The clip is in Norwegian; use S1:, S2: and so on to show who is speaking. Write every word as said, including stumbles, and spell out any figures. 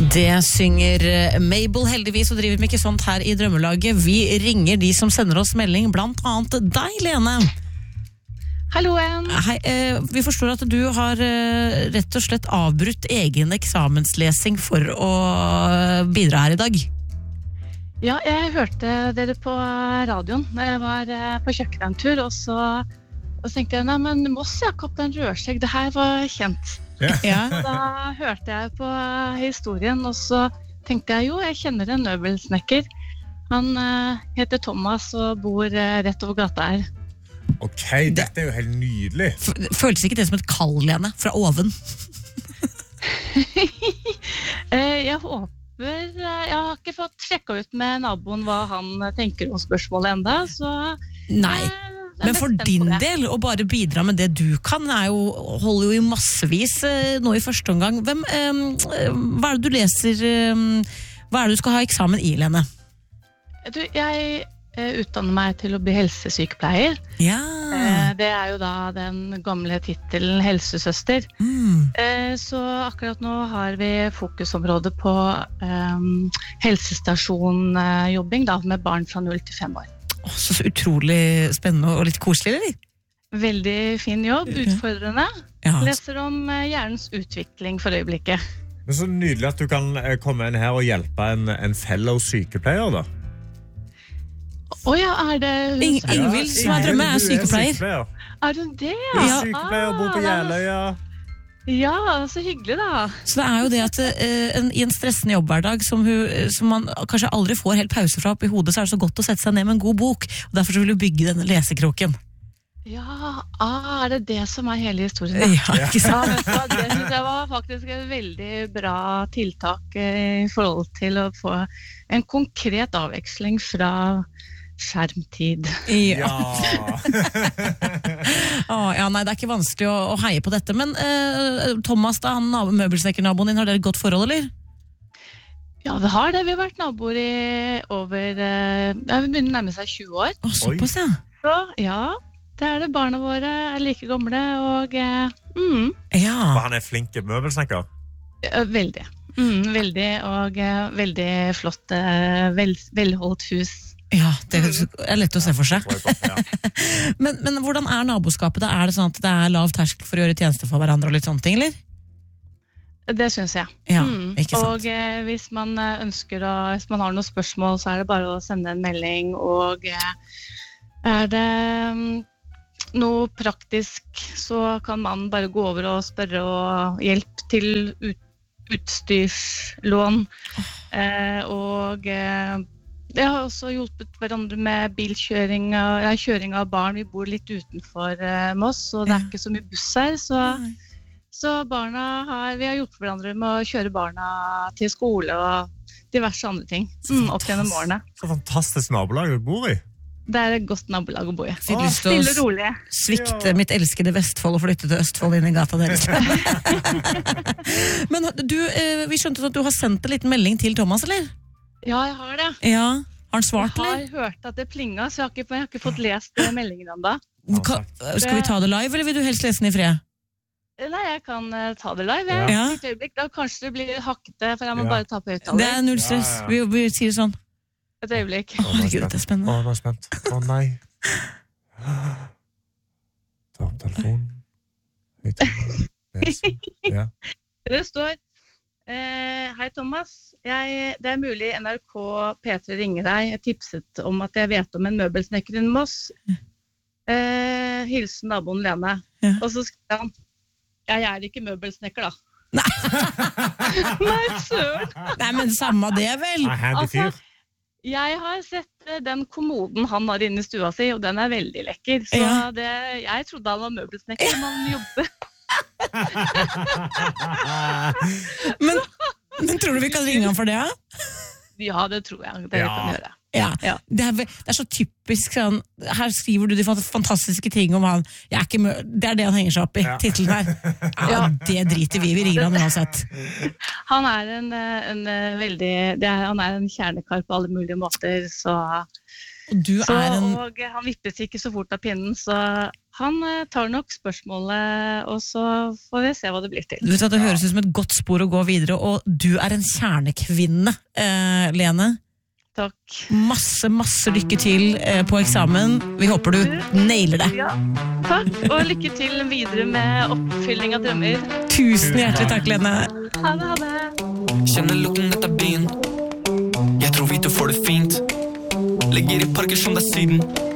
S1: Det synger Mabel. Heldigvis så driver vi ikke sånt her i Drømmelaget. Vi ringer de som sender oss melding, blant annet deg, Lene.
S2: Halloen.
S1: Hei, eh, vi forstår at du har eh, rett og slett avbrutt egen eksamenslesing for å bidra her i dag.
S2: Ja, jeg hørte dere på radioen når jeg var eh, på kjøkkenet en tur, og så, og så tenkte jeg, nei, men Moss, ja, Kaptein Rødskjegg, det her var kjent.
S3: Ja.
S1: Ja.
S2: Og da hørte jeg på historien, og så tenkte jeg, jo, jeg kjenner en møbelsnekker. Han eh, heter Thomas og bor eh, rett over gata her.
S3: Ok, dette er jo helt nydelig.
S1: F- Føles ikke det som et kall, Lene, fra oven?
S2: Eh, jeg håper, eh, jeg har ikke fått sjekket ut med naboen hva han tenker om spørsmålet enda, så
S1: Nei.
S2: eh, jeg er
S1: Men for
S2: spent på
S1: din
S2: det.
S1: del, å bare bidra med det du kan, er jo, holder jo i massevis eh, nå i første omgang. Hvem, eh, hva er det du leser, eh, hva er det du skal ha eksamen i, Lene?
S2: Du, jeg eh, utdanner meg til å bli helsesykepleier.
S1: Ja.
S2: Eh, det er jo da den gamle titelen helsesøster.
S1: Mm.
S2: Eh, så akkurat nå har vi fokusområde på eh, helsestasjonjobbing da, med barn fra null til fem år.
S1: Åh, så utrolig spennende og litt koselig, eller?
S2: Veldig fin jobb, utfordrende.
S1: Ja.
S2: Leser om eh, hjernens utvikling for øyeblikket.
S3: Men så nydelig at du kan eh, komme inn her og hjelpe en, en fellow sykepleier da.
S2: Åja, er det hun
S1: Ing-
S2: som-
S1: Ingvild, som er drømme, er
S3: Du
S1: sykepleier.
S2: Er hun det?
S3: Du er
S1: Ja.
S3: sykepleier, bor på
S2: Ah.
S3: Jeløya.
S2: Ja, så hyggelig da.
S1: Så det er jo det at eh, en, i en stressende jobbhverdag som, hun, som man kanskje aldri får helt pause fra opp i hodet, så er det så godt å sette seg ned med en god bok, og derfor så vil du bygge denne lesekroken.
S2: Ja, ah, er det det som er hele historien? Da?
S1: Ja, ikke
S2: Ja,
S1: sant?
S2: vet du hva, det synes jeg var faktisk et veldig bra tiltak eh, i forhold til å få en konkret avveksling fra skjermtid.
S1: Ja.
S3: Ja.
S1: Å, ja, nei, det er ikke vanskelig å, å heie på dette, men eh, Thomas, da, han nabo- møbelsnekkernaboen din, har dere et godt forhold, eller?
S2: Ja, det har det. Vi har vært naboer i over eh, ja, vi begynner å nærme seg tjue år.
S1: Å, såpass, ja.
S2: Så ja, det er det. Barna våre er like gamle, og eh, mm,
S1: Ja.
S3: Og han er flink møbelsnekker.
S2: eh, veldig. Mm, veldig, og eh, veldig flott, eh, vel, velholdt hus.
S1: Ja, det er lett å se for seg.
S3: Tror jeg godt, ja.
S1: Men, men hvordan er naboskapet da? Er det sånn at det er lav terskel for å gjøre tjeneste for hverandre og litt sånne ting, eller?
S2: Det synes jeg.
S1: Ja,
S2: Mm,
S1: ikke sant.
S2: Og eh, hvis man eh, ønsker å, hvis man har noen spørsmål, så er det bare å sende en melding, og eh, er det mm, noe praktisk, så kan man bare gå over og spørre og hjelp til ut, utstyrslån. Eh, og eh, det har også hjulpet hverandre med bilkjøring og, ja, kjøring av barn. Vi bor litt utenfor eh, Moss, og det er
S1: Ja.
S2: ikke så mye buss her, så Så barna har, vi har hjulpet hverandre med å kjøre barna til skole og diverse andre ting mm, opp gjennom årene.
S3: Så fantastisk nabolag du bor i.
S2: Det er et godt nabolag å bo i.
S1: Fikk lyst til å
S2: Stille og rolig.
S1: svikte mitt elskede Vestfold og flytte til Østfold inn i gata deres. Men du, eh, vi skjønte at du har sendt en liten melding til Thomas, eller?
S2: Ja, jeg har det.
S1: Ja. Har han svart,
S2: Jeg har
S1: eller?
S2: hørt at det plinga, så jeg har ikke, jeg har ikke fått lest eh, meldingen enda.
S1: Kan, skal vi ta det live, eller vil du helst lese den i fred?
S2: Nei, jeg kan eh, ta det live. Jeg.
S1: Ja.
S2: Et øyeblikk, da kanskje det blir hakkete, for jeg må
S3: Ja.
S2: bare ta på
S1: Det
S2: høyttaler.
S1: er null stress.
S3: Ja, ja, ja.
S1: Vi, vi sier det sånn.
S2: Et øyeblikk.
S3: Å, nå er jeg
S1: Herregud, det er
S3: spent.
S1: spennende.
S3: Å, nå er jeg spent. Å, nei. Ta opp telefonen. Høyttaler. Les. Ja.
S2: Det står eh, Hei Thomas, jeg, det er mulig N R K P tre ringer deg. Jeg tipset om at jeg vet om en møbelsnekker i Moss. Eh, hilsen naboen Lene.
S1: Ja.
S2: Og så skrev han, jeg er ikke møbelsnekker da.
S1: Nei.
S2: Nei, søren.
S1: Nei, men samme det, vel?
S3: Nei, handy
S2: Altså,
S3: fyr.
S2: Jeg har sett eh, den kommoden han har inne i stua si, og den er veldig lekker. Så
S1: Ja.
S2: det, jeg trodde han var møbelsnekker, men han jobber.
S1: Men, men tror du vi kan ringe han for det, ja?
S2: Ja, det tror jeg dere
S3: Ja.
S2: kan gjøre.
S1: Ja,
S2: Ja.
S1: det er, ve- det er så typisk sånn, her skriver du de fant- fantastiske ting om han. Jeg er ikke mø det er det han henger seg opp i,
S3: Ja.
S1: titlen her. Ja,
S2: Ja.
S1: det driter vi, vi ringer han uansett.
S2: Han er en, eh, en eh, veldig det er, Han er en kjernekar på alle mulige måter, så
S1: Og du
S2: Så,
S1: er en...
S2: og han vippes ikke så fort av pinnen, så han eh, tar nok spørsmålet, og så får vi se hva det blir til.
S1: Du vet at det høres ut som et godt spor å gå videre, og du er en kjernekvinne, eh, Lene.
S2: Takk.
S1: Masse, masse lykke til eh, på eksamen. Vi håper du nailer det.
S2: Ja, takk, og lykke til videre med oppfylling av drømmer.
S1: Tusen hjertelig takk, Lene.
S2: Ha det, ha det.
S4: Kjenner lukten etter byen. Jeg tror vi to får det fint. Ligger i parker som det er syden.